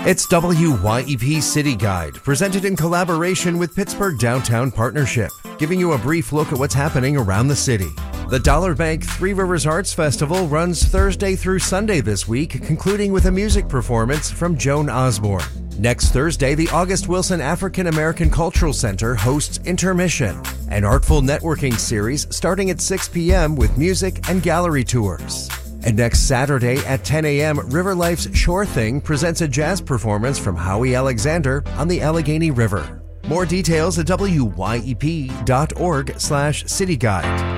It's WYEP City Guide, presented in collaboration with Pittsburgh Downtown Partnership, giving you a brief look at what's happening around the city. The Dollar Bank Three Rivers Arts Festival runs Thursday through Sunday this week, concluding with a music performance from Joan Osborne. Next Thursday, the August Wilson African American Cultural Center hosts Intermission, an artful networking series starting at 6 p.m. with music and gallery tours. And next Saturday at 10 a.m., River Life's Shore Thing presents a jazz performance from Howie Alexander on the Allegheny River. More details at wyep.org/cityguide.